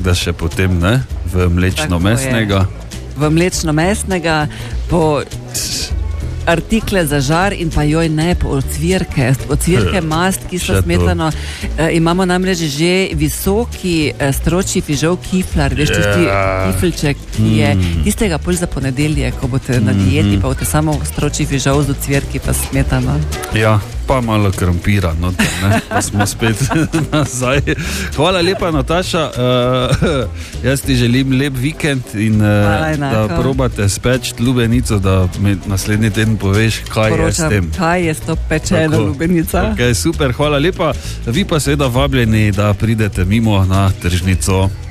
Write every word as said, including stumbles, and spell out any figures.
da še potem, ne, v mlečno-mesnega. V mlečno-mesnega, po artikle za žar in pa joj ne, po ocvirke, ocvirke mast, ki so smetano. E, imamo namreč že visoki e, stročji fižol kiflar, veš, tisti yeah. kiflček, ki je mm. tistega pol za ponedelje, ko boste mm-hmm. na dieti, pa boste samo stročji fižol z ocvirki pa smetano. Ja, pa malo krompira, no, ne, pa smo spet nazaj. Hvala lepa, Nataša. Uh, jaz ti želim lep vikend in uh, da probate speč lubenico, da mi naslednji teden poveš, kaj Poročam, je s tem. Kaj je s to pečeno lubenica. Ok, super, hvala lepa. Vi pa seveda vabljeni, da pridete mimo na tržnico.